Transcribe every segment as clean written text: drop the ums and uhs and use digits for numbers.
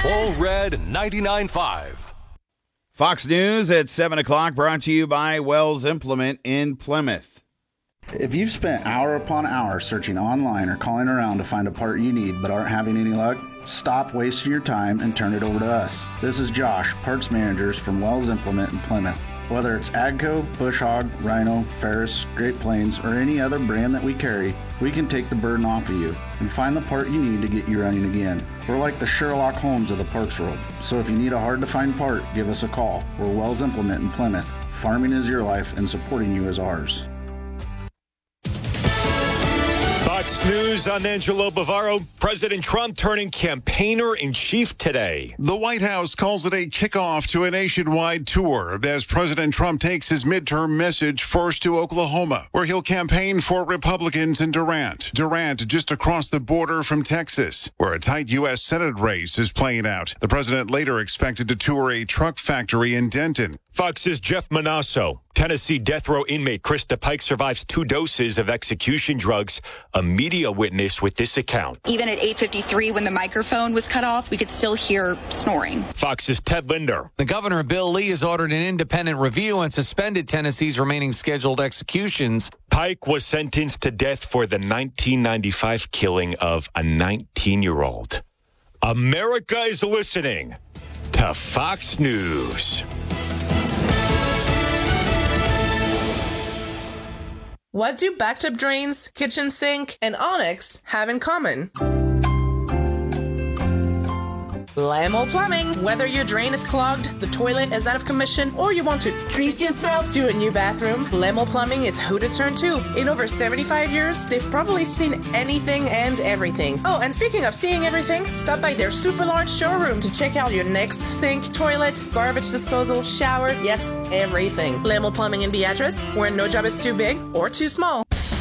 All Red 99.5. Fox News at 7 o'clock, brought to you by Wells Implement in Plymouth. If you've spent hour upon hour searching online or calling around to find a part you need but aren't having any luck, stop wasting your time and turn it over to us. This is Josh, parts managers from Wells Implement in Plymouth. Whether it's AGCO, Bush Hog, Rhino, Ferris, Great Plains, or any other brand that we carry, we can take the burden off of you and find the part you need to get you running again. We're like the Sherlock Holmes of the parts world, so if you need a hard-to-find part, give us a call. We're Wells Implement in Plymouth. Farming is your life and supporting you is ours. Fox News, I'm Angelo Bavaro. President Trump turning campaigner-in-chief today. The White House calls it a kickoff to a nationwide tour as President Trump takes his midterm message first to Oklahoma, where he'll campaign for Republicans in Durant. Durant just across the border from Texas, where a tight U.S. Senate race is playing out. The president later expected to tour a truck factory in Denton. Fox's Jeff Manasso. Tennessee death row inmate Krista Pike survives 2 doses of execution drugs. A media witness with this account. Even at 8:53, when the microphone was cut off, we could still hear snoring. Fox's Ted Linder. The governor, Bill Lee, has ordered an independent review and suspended Tennessee's remaining scheduled executions. Pike was sentenced to death for the 1995 killing of a 19-year-old. America is listening to Fox News. What do bathtub drains, kitchen sink, and Onyx have in common? Lamo Plumbing. Whether your drain is clogged, the toilet is out of commission, or you want to treat yourself to a new bathroom, Lamo Plumbing is who to turn to. In over 75 years, they've probably seen anything and everything. Oh, and speaking of seeing everything, stop by their super large showroom to check out your next sink, toilet, garbage disposal, shower, yes, everything. Lamo Plumbing in Beatrice, where no job is too big or too small.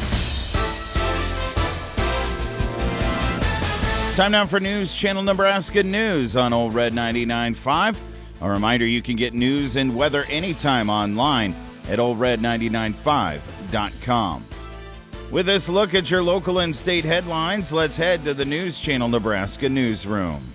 Time now for News Channel Nebraska News on Old Red 99.5. A reminder, you can get news and weather anytime online at oldred995.com. With this look at your local and state headlines, let's head to the News Channel Nebraska newsroom.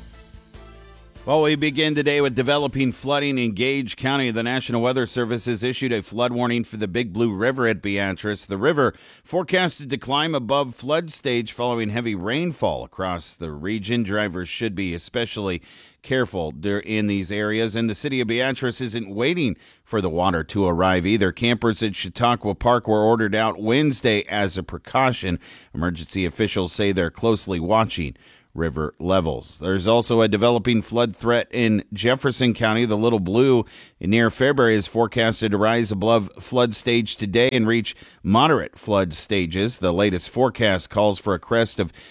Well, we begin today with developing flooding in Gage County. The National Weather Service has issued a flood warning for the Big Blue River at Beatrice. The river forecasted to climb above flood stage following heavy rainfall across the region. Drivers should be especially careful in these areas, and the city of Beatrice isn't waiting for the water to arrive either. Campers at Chautauqua Park were ordered out Wednesday as a precaution. Emergency officials say they're closely watching river levels. There's also a developing flood threat in Jefferson County. The Little Blue near Fairbury is forecasted to rise above flood stage today and reach moderate flood stages. The latest forecast calls for a crest of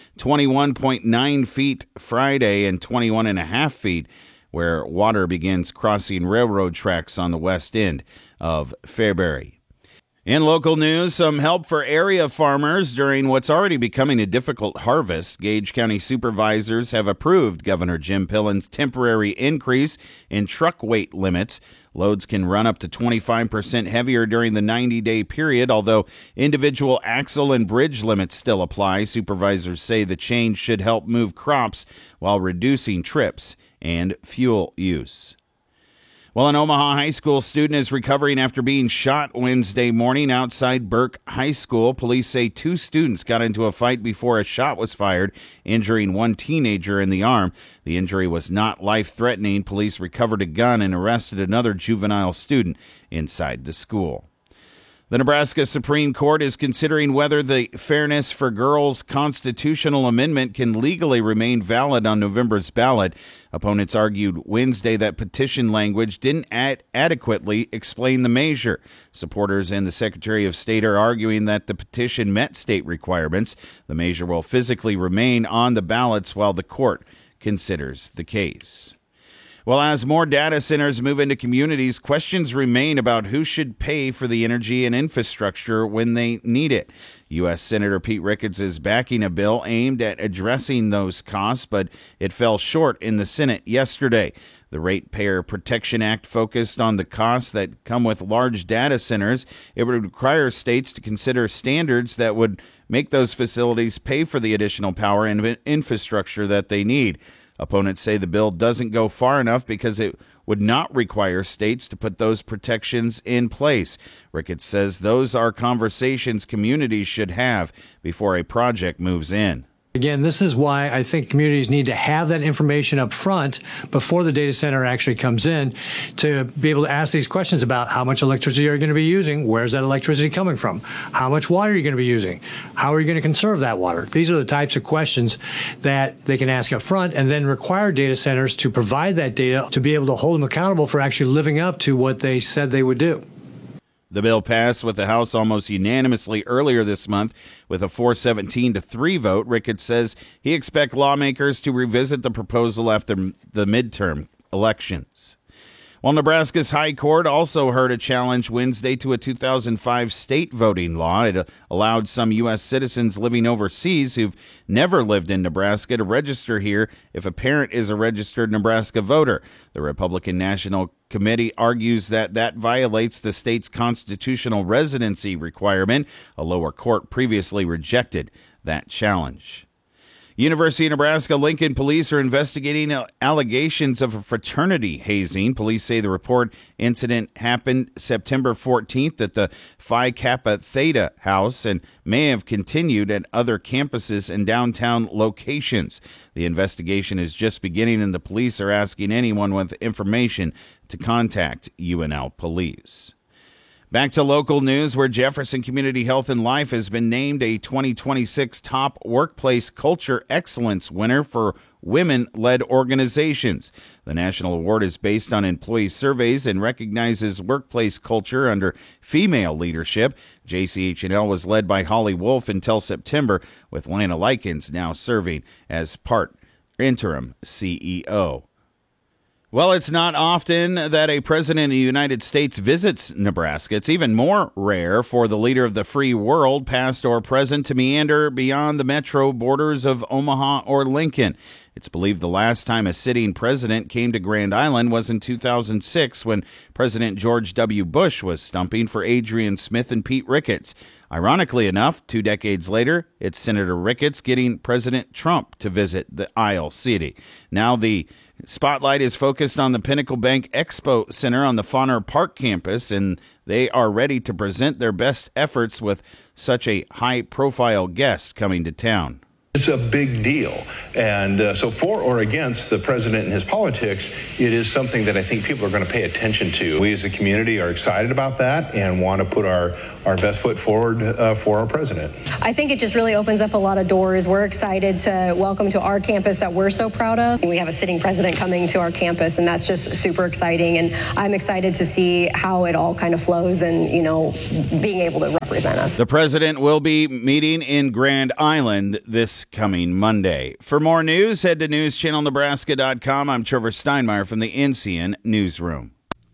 21.9 feet Friday and 21.5 feet where water begins crossing railroad tracks on the west end of Fairbury. In local news, some help for area farmers during what's already becoming a difficult harvest. Gage County supervisors have approved Governor Jim Pillen's temporary increase in truck weight limits. Loads can run up to 25% heavier during the 90-day period, although individual axle and bridge limits still apply. Supervisors say the change should help move crops while reducing trips and fuel use. Well, an Omaha high school student is recovering after being shot Wednesday morning outside Burke High School. Police say 2 students got into a fight before a shot was fired, injuring one teenager in the arm. The injury was not life-threatening. Police recovered a gun and arrested another juvenile student inside the school. The Nebraska Supreme Court is considering whether the Fairness for Girls constitutional amendment can legally remain valid on November's ballot. Opponents argued Wednesday that petition language didn't adequately explain the measure. Supporters and the Secretary of State are arguing that the petition met state requirements. The measure will physically remain on the ballots while the court considers the case. Well, as more data centers move into communities, questions remain about who should pay for the energy and infrastructure when they need it. U.S. Senator Pete Ricketts is backing a bill aimed at addressing those costs, but it fell short in the Senate yesterday. The Ratepayer Protection Act focused on the costs that come with large data centers. It would require states to consider standards that would make those facilities pay for the additional power and infrastructure that they need. Opponents say the bill doesn't go far enough because it would not require states to put those protections in place. Ricketts says those are conversations communities should have before a project moves in. Again, this is why I think communities need to have that information up front before the data center actually comes in, to be able to ask these questions about how much electricity are you going to be using, where's that electricity coming from, how much water are you going to be using, how are you going to conserve that water. These are the types of questions that they can ask up front and then require data centers to provide that data to be able to hold them accountable for actually living up to what they said they would do. The bill passed with the House almost unanimously earlier this month with a 417-3 vote. Ricketts says he expects lawmakers to revisit the proposal after the midterm elections. While Nebraska's High Court also heard a challenge Wednesday to a 2005 state voting law. It allowed some U.S. citizens living overseas who've never lived in Nebraska to register here if a parent is a registered Nebraska voter. The Republican National Committee argues that that violates the state's constitutional residency requirement. A lower court previously rejected that challenge. University of Nebraska-Lincoln police are investigating allegations of a fraternity hazing. Police say the report incident happened September 14th at the Phi Kappa Theta house and may have continued at other campuses and downtown locations. The investigation is just beginning, and the police are asking anyone with information to contact UNL police. Back to local news, where Jefferson Community Health and Life has been named a 2026 Top Workplace Culture Excellence winner for women-led organizations. The national award is based on employee surveys and recognizes workplace culture under female leadership. JCH&L was led by Holly Wolf until September, with Lana Likens now serving as part interim CEO. Well, it's not often that a president of the United States visits Nebraska. It's even more rare for the leader of the free world, past or present, to meander beyond the metro borders of Omaha or Lincoln. It's believed the last time a sitting president came to Grand Island was in 2006 when President George W. Bush was stumping for Adrian Smith and Pete Ricketts. Ironically enough, 2 decades later, it's Senator Ricketts getting President Trump to visit the Isle City. Now the spotlight is focused on the Pinnacle Bank Expo Center on the Fauner Park campus, and they are ready to present their best efforts with such a high-profile guest coming to town. It's a big deal. And so for or against the president and his politics, it is something that I think people are going to pay attention to. We as a community are excited about that and want to put our best foot forward for our president. I think it just really opens up a lot of doors. We're excited to welcome to our campus that we're so proud of. We have a sitting president coming to our campus, and that's just super exciting. And I'm excited to see how it all kind of flows and, you know, being able to represent us. The president will be meeting in Grand Island this coming Monday. For more news, head to newschannelnebraska.com. I'm Trevor Steinmeier from the NCN Newsroom.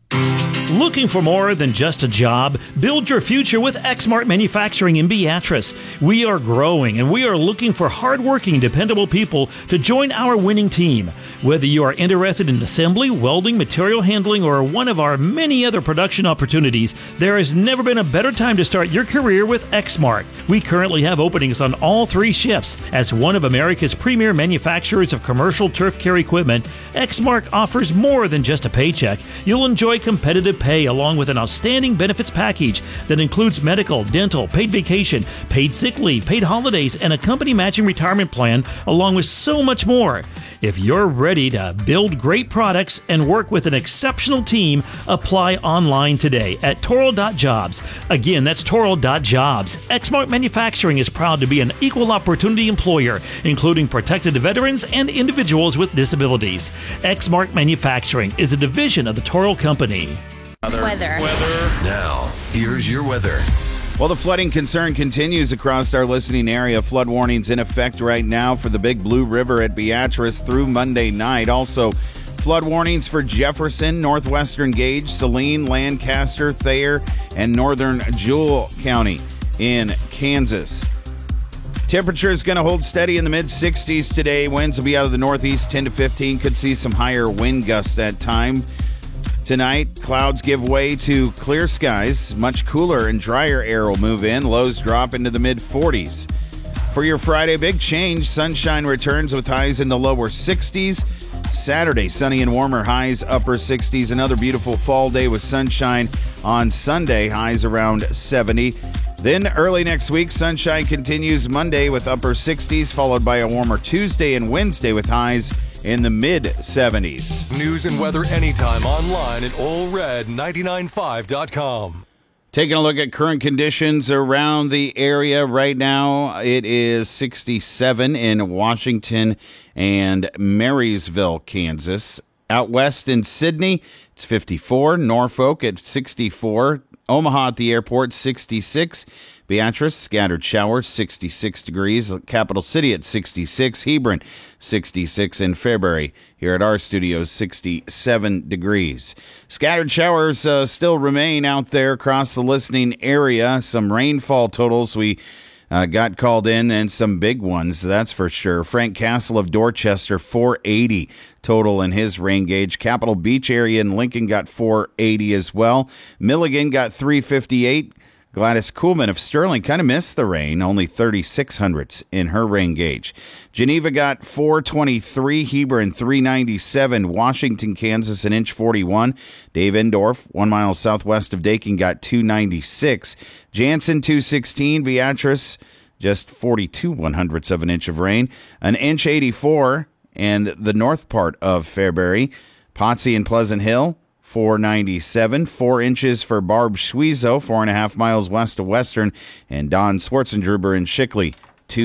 Looking for more than just a job? Build your future with Exmark Manufacturing in Beatrice. We are growing, and we are looking for hardworking, dependable people to join our winning team. Whether you are interested in assembly, welding, material handling, or one of our many other production opportunities, there has never been a better time to start your career with Exmark. We currently have openings on all 3 shifts. As one of America's premier manufacturers of commercial turf care equipment, Exmark offers more than just a paycheck. You'll enjoy competitive pay along with an outstanding benefits package that includes medical, dental, paid vacation, paid sick leave, paid holidays, and a company matching retirement plan, along with so much more. If you're ready to build great products and work with an exceptional team, apply online today at Toro.jobs. Again, that's Toro.jobs. Exmark Manufacturing is proud to be an equal opportunity employer, including protected veterans and individuals with disabilities. Exmark Manufacturing is a division of the Toro Company. Weather. Now, here's your weather. Well, the flooding concern continues across our listening area. Flood warnings in effect right now for the Big Blue River at Beatrice through Monday night. Also, flood warnings for Jefferson, northwestern Gage, Saline, Lancaster, Thayer, and northern Jewell County in Kansas. Temperature is going to hold steady in the mid-60s today. Winds will be out of the northeast 10 to 15. Could see some higher wind gusts at time. Tonight, clouds give way to clear skies. Much cooler and drier air will move in. Lows drop into the mid-40s. For your Friday, big change. Sunshine returns with highs in the lower 60s. Saturday, sunny and warmer, highs upper 60s. Another beautiful fall day with sunshine on Sunday, highs around 70. Then early next week, sunshine continues Monday with upper 60s, followed by a warmer Tuesday and Wednesday with highs in the mid-70s. News and weather anytime online at allred995.com. Taking a look at current conditions around the area right now, it is 67 in Washington and Marysville, Kansas. Out west in Sydney, it's 54. Norfolk at 64. Omaha at the airport, 66. Beatrice, scattered showers, 66 degrees. Capital City at 66. Hebron, 66 in February. Here at our studios, 67 degrees. Scattered showers still remain out there across the listening area. Some rainfall totals we got called in, and some big ones, that's for sure. Frank Castle of Dorchester, 480 total in his rain gauge. Capitol Beach area in Lincoln got 480 as well. Milligan got 358. Gladys Kuhlman of Sterling kind of missed the rain, only 3600ths in her rain gauge. Geneva got 423, Hebron 397, Washington, Kansas an inch 41. Dave Endorf, 1 mile southwest of Dakin, got 296. Jansen 216, Beatrice just 42/100ths of an inch of rain, an inch 84, and the north part of Fairbury. Potsy and Pleasant Hill 497, 4 inches for Barb Schwiezo, 4.5 miles west of Western, and Don Schwartzendruber in Shickley,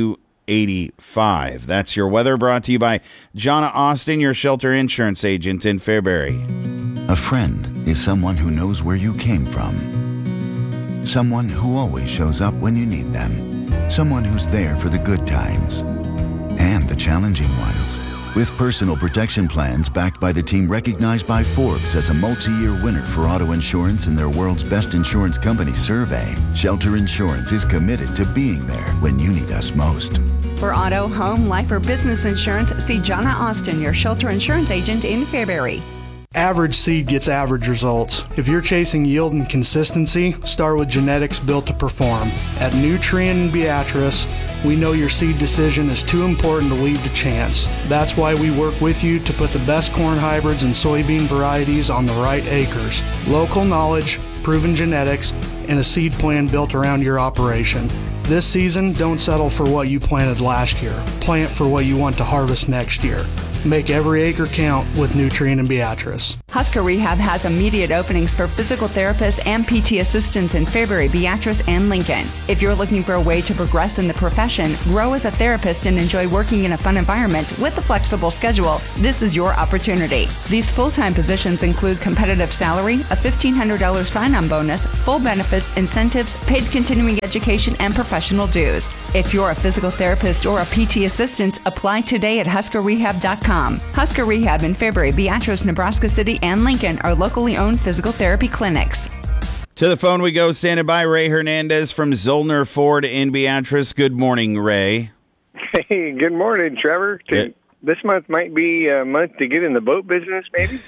285. That's your weather, brought to you by Jonna Austin, your shelter insurance agent in Fairbury. A friend is someone who knows where you came from. Someone who always shows up when you need them. Someone who's there for the good times and the challenging ones. With personal protection plans backed by the team recognized by Forbes as a multi-year winner for auto insurance in their World's Best Insurance Company survey, Shelter Insurance is committed to being there when you need us most. For auto, home, life, or business insurance, see Jonna Austin, your shelter insurance agent in Fairbury. Average seed gets average results. If you're chasing yield and consistency, start with genetics built to perform. At Nutrien and Beatrice, we know your seed decision is too important to leave to chance. That's why we work with you to put the best corn hybrids and soybean varieties on the right acres. Local knowledge, proven genetics, and a seed plan built around your operation. This season, don't settle for what you planted last year. Plant for what you want to harvest next year. Make every acre count with Nutrien and Beatrice. Husker Rehab has immediate openings for physical therapists and PT assistants in Fairbury, Beatrice, and Lincoln. If you're looking for a way to progress in the profession, grow as a therapist, and enjoy working in a fun environment with a flexible schedule, this is your opportunity. These full-time positions include competitive salary, a $1,500 sign-on bonus, full benefits, incentives, paid continuing education, and professional dues. If you're a physical therapist or a PT assistant, apply today at huskerrehab.com. Husker Rehab in Fairbury, Beatrice, Nebraska City, and Lincoln are locally owned physical therapy clinics. To the phone we go, standing by, Ray Hernandez from Zollner Ford in Beatrice. Good morning, Ray. Hey, good morning, Trevor. This month might be a month to get in the boat business, maybe?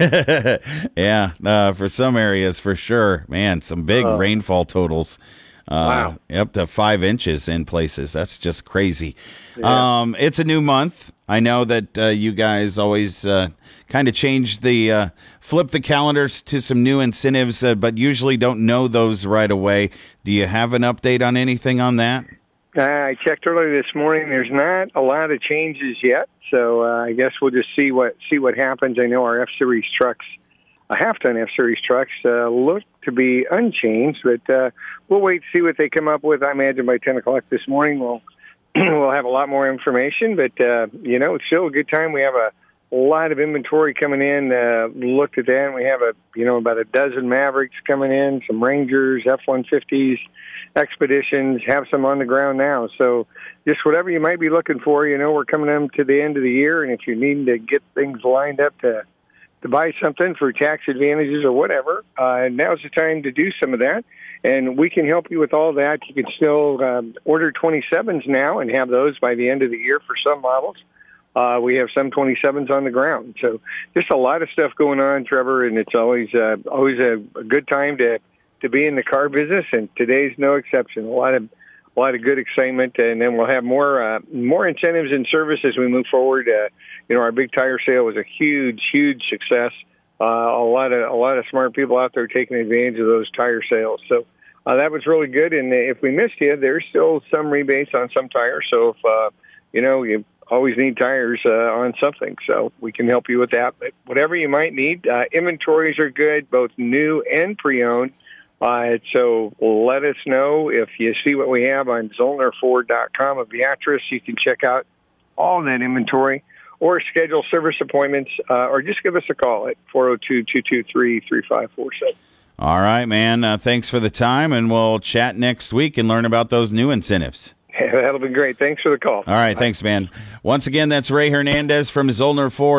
Yeah, for some areas, for sure. Man, some big rainfall totals. Wow. Up to 5 inches in places. That's just crazy. Yeah. It's a new month. I know that you guys always kind of change flip the calendars to some new incentives, but usually don't know those right away. Do you have an update on anything on that? I checked earlier this morning. There's not a lot of changes yet, so I guess we'll just see what happens. I know our F-Series trucks, half-ton F-Series trucks, look to be unchanged, but we'll wait to see what they come up with. I imagine by 10 o'clock this morning we'll have a lot more information, but, it's still a good time. We have a lot of inventory coming in. Looked at that, and we have about a dozen Mavericks coming in, some Rangers, F-150s, Expeditions, have some on the ground now. So just whatever you might be looking for, we're coming up to the end of the year, and if you need to get things lined up to buy something for tax advantages or whatever, now's the time to do some of that. And we can help you with all that. You can still order 27s now and have those by the end of the year for some models. We have some 27s on the ground. So just a lot of stuff going on, Trevor, and it's always a good time to be in the car business, and today's no exception. A of good excitement, and then we'll have more incentives and service as we move forward. Our big tire sale was a huge success. A lot of smart people out there taking advantage of those tire sales. So that was really good. And if we missed you, there's still some rebates on some tires. So if you always need tires on something, so we can help you with that. But whatever you might need, inventories are good, both new and pre-owned. So let us know if you see what we have on ZollnerFord.com of Beatrice. You can check out all that inventory or schedule service appointments or just give us a call at 402-223-3547. All right, man. Thanks for the time, and we'll chat next week and learn about those new incentives. That'll be great. Thanks for the call. All right, thanks, man. Once again, that's Ray Hernandez from Zollner Ford.